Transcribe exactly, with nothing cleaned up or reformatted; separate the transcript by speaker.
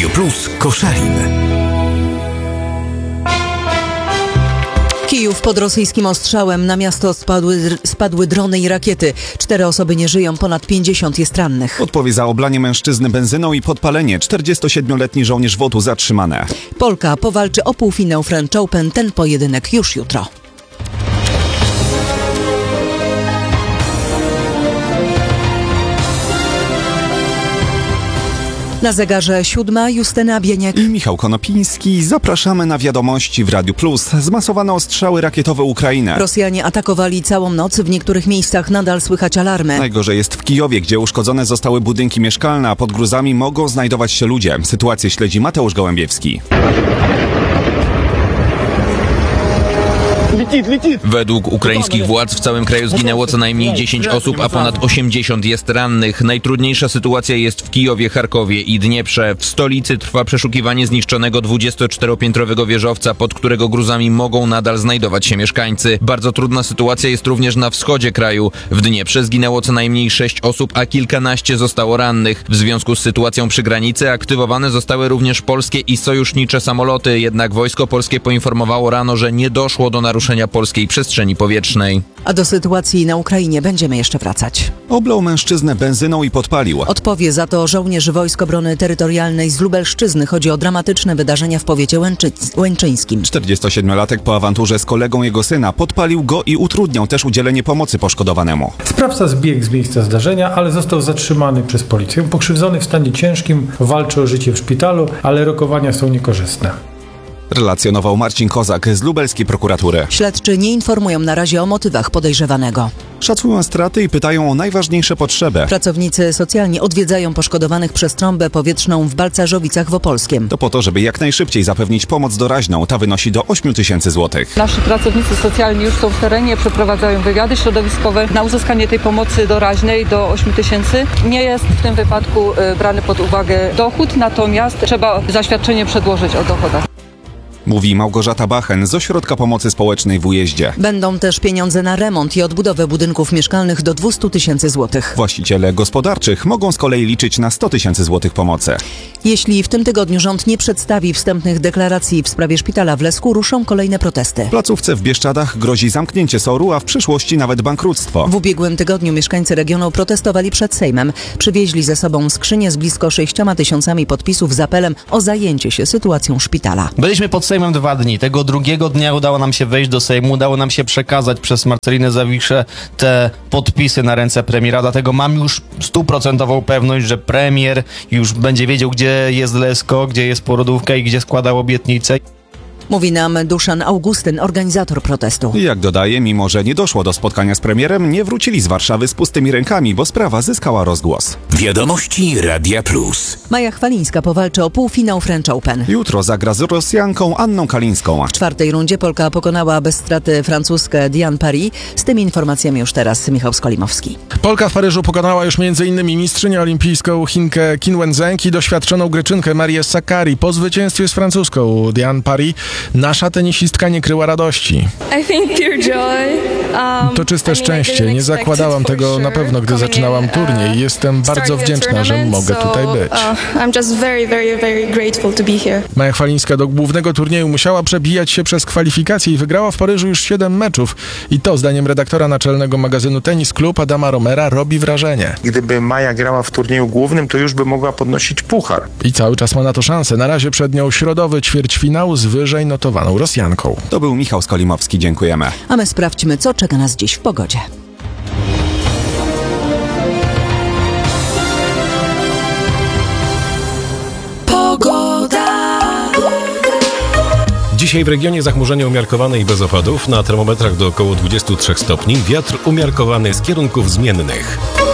Speaker 1: Radio Plus Koszalin.
Speaker 2: Kijów pod rosyjskim ostrzałem. Na miasto spadły, spadły drony i rakiety. Cztery osoby nie żyją, ponad pięćdziesiąt jest rannych.
Speaker 3: Odpowie za oblanie mężczyzny benzyną i podpalenie. czterdziestosiedmioletni żołnierz W O T-u zatrzymane.
Speaker 2: Polka powalczy o półfinał French Open. Ten pojedynek już jutro. Na zegarze siódma, Justyna Bieniek
Speaker 3: i Michał Konopiński. Zapraszamy na wiadomości w Radiu Plus. Zmasowane ostrzały rakietowe Ukrainę.
Speaker 2: Rosjanie atakowali całą noc. W niektórych miejscach nadal słychać alarmy.
Speaker 3: Najgorzej jest w Kijowie, gdzie uszkodzone zostały budynki mieszkalne, a pod gruzami mogą znajdować się ludzie. Sytuację śledzi Mateusz Gołębiewski.
Speaker 4: Według ukraińskich władz w całym kraju zginęło co najmniej dziesięć osób, a ponad osiemdziesiąt jest rannych. Najtrudniejsza sytuacja jest w Kijowie, Charkowie i Dnieprze. W stolicy trwa przeszukiwanie zniszczonego dwudziestoczteropiętrowego wieżowca, pod którego gruzami mogą nadal znajdować się mieszkańcy. Bardzo trudna sytuacja jest również na wschodzie kraju. W Dnieprze zginęło co najmniej sześć osób, a kilkanaście zostało rannych. W związku z sytuacją przy granicy aktywowane zostały również polskie i sojusznicze samoloty, jednak wojsko polskie poinformowało rano, że nie doszło do naruszenia polskiej przestrzeni powietrznej.
Speaker 2: A do sytuacji na Ukrainie będziemy jeszcze wracać.
Speaker 3: Oblał mężczyznę benzyną i podpalił.
Speaker 2: Odpowie za to żołnierz Wojsk Obrony Terytorialnej z Lubelszczyzny. Chodzi o dramatyczne wydarzenia w powiecie łęczy- łęczyńskim.
Speaker 3: czterdziestosiedmiolatek po awanturze z kolegą jego syna podpalił go i utrudniał też udzielenie pomocy poszkodowanemu.
Speaker 5: Sprawca zbiegł z miejsca zdarzenia, ale został zatrzymany przez policję. Pokrzywdzony w stanie ciężkim walczy o życie w szpitalu, ale rokowania są niekorzystne.
Speaker 3: Relacjonował Marcin Kozak z lubelskiej prokuratury.
Speaker 2: Śledczy nie informują na razie o motywach podejrzewanego.
Speaker 3: Szacują straty i pytają o najważniejsze potrzeby.
Speaker 2: Pracownicy socjalni odwiedzają poszkodowanych przez trąbę powietrzną w Balcarzowicach w Opolskiem.
Speaker 3: To po to, żeby jak najszybciej zapewnić pomoc doraźną. Ta wynosi do ośmiu tysięcy złotych.
Speaker 6: Nasi pracownicy socjalni już są w terenie, przeprowadzają wywiady środowiskowe na uzyskanie tej pomocy doraźnej do ośmiu tysięcy. Nie jest w tym wypadku y, brany pod uwagę dochód, natomiast trzeba zaświadczenie przedłożyć o dochodach.
Speaker 3: Mówi Małgorzata Bachen z Ośrodka Pomocy Społecznej w Ujeździe.
Speaker 2: Będą też pieniądze na remont i odbudowę budynków mieszkalnych do dwieście tysięcy złotych.
Speaker 3: Właściciele gospodarczych mogą z kolei liczyć na sto tysięcy złotych pomocy.
Speaker 2: Jeśli w tym tygodniu rząd nie przedstawi wstępnych deklaracji w sprawie szpitala w Lesku, ruszą kolejne protesty.
Speaker 3: W placówce w Bieszczadach grozi zamknięcie S O R-u, a w przyszłości nawet bankructwo.
Speaker 2: W ubiegłym tygodniu mieszkańcy regionu protestowali przed Sejmem. Przywieźli ze sobą skrzynię z blisko sześcioma tysiącami podpisów z apelem o zajęcie się sytuacją szpitala.
Speaker 7: Byliśmy pod Sejmem dwa dni. Tego drugiego dnia udało nam się wejść do Sejmu, udało nam się przekazać przez Marcelinę Zawiszę te podpisy na ręce premiera, dlatego mam już stuprocentową pewność, że premier już będzie wiedział, gdzie jest Lesko, gdzie jest porodówka i gdzie składał obietnice.
Speaker 2: Mówi nam Duszan Augustyn, organizator protestu.
Speaker 3: I jak dodaje, mimo że nie doszło do spotkania z premierem, nie wrócili z Warszawy z pustymi rękami, bo sprawa zyskała rozgłos.
Speaker 1: Wiadomości Radia Plus.
Speaker 2: Maja Chwalińska powalczy o półfinał French Open.
Speaker 3: Jutro zagra z Rosjanką Anną Kalińską.
Speaker 2: W czwartej rundzie Polka pokonała bez straty francuskę Diane Paris. Z tymi informacjami już teraz Michał Skolimowski.
Speaker 8: Polka w Paryżu pokonała już m.in. mistrzynię olimpijską Chinkę Qin Wenzheng i doświadczoną Greczynkę Marię Sakkari. Po zwycięstwie z francuską Diane Paris nasza tenisistka nie kryła radości. To czyste szczęście. Nie zakładałam tego na pewno, gdy zaczynałam turniej. Jestem bardzo wdzięczna, że mogę tutaj być. Maja Chwalińska do głównego turnieju musiała przebijać się przez kwalifikacje i wygrała w Paryżu już siedem meczów. I to, zdaniem redaktora naczelnego magazynu Tenis Club Adama Romera, robi wrażenie.
Speaker 9: Gdyby Maja grała w turnieju głównym, to już by mogła podnosić puchar.
Speaker 8: I cały czas ma na to szansę. Na razie przed nią środowy ćwierćfinał z wyżej notowaną Rosjanką.
Speaker 3: To był Michał Skolimowski, dziękujemy.
Speaker 2: A my sprawdźmy, co czeka nas dziś w pogodzie.
Speaker 1: Pogoda.
Speaker 10: Dzisiaj w regionie zachmurzenie umiarkowane i bez opadów, na termometrach do około dwudziestu trzech stopni, wiatr umiarkowany z kierunków zmiennych.